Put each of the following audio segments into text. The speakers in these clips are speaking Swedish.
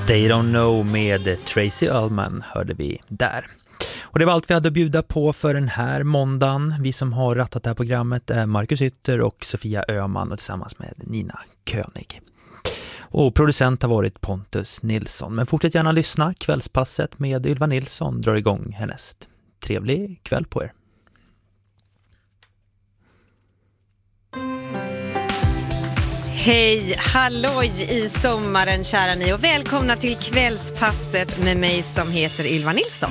They Don't Know med Tracy Ullman hörde vi där. Och det var allt vi hade att bjuda på för den här måndagen. Vi som har rattat det här programmet är Marcus Ytter och Sofia Öhman och tillsammans med Nina König. Och producent har varit Pontus Nilsson. Men fortsätt gärna lyssna. Kvällspasset med Ylva Nilsson drar igång härnäst. Trevlig kväll på er. Hej, halloj i sommaren kära ni och välkomna till Kvällspasset med mig som heter Ylva Nilsson.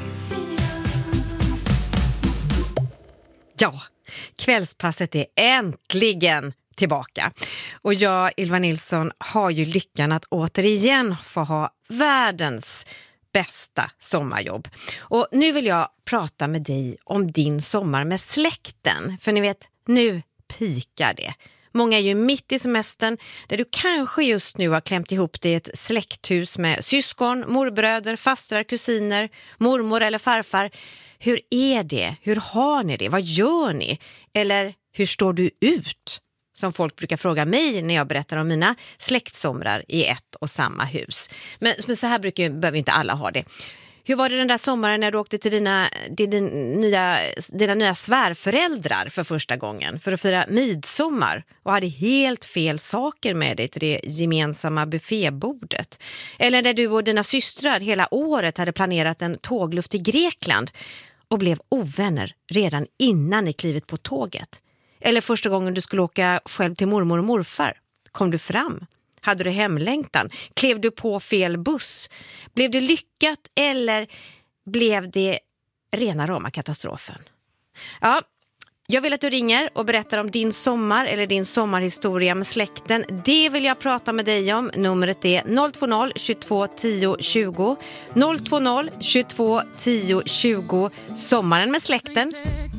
Ja, Kvällspasset är äntligen tillbaka. Och jag, Ylva Nilsson, har ju lyckan att återigen få ha världens bästa sommarjobb. Och nu vill jag prata med dig om din sommar med släkten. För ni vet, nu pikar det. Många är ju mitt i semestern där du kanske just nu har klämt ihop dig i ett släkthus med syskon, morbröder, fastrar, kusiner, mormor eller farfar. Hur är det? Hur har ni det? Vad gör ni? Eller hur står du ut? Som folk brukar fråga mig när jag berättar om mina släktsomrar i ett och samma hus. Men så här behöver inte alla ha det. Hur var det den där sommaren när du åkte till dina nya svärföräldrar för första gången för att fira midsommar och hade helt fel saker med dig till det gemensamma buffébordet? Eller när du och dina systrar hela året hade planerat en tågluft till Grekland och blev ovänner redan innan ni klivit på tåget? Eller första gången du skulle åka själv till mormor och morfar? Kom du fram? Hade du hemlängtan? Klev du på fel buss? Blev det lyckat eller blev det rena rama katastrofen? Ja, jag vill att du ringer och berättar om din sommar eller din sommarhistoria med släkten. Det vill jag prata med dig om. Numret är 020 22 10 20. 020 22 10 20. Sommaren med släkten.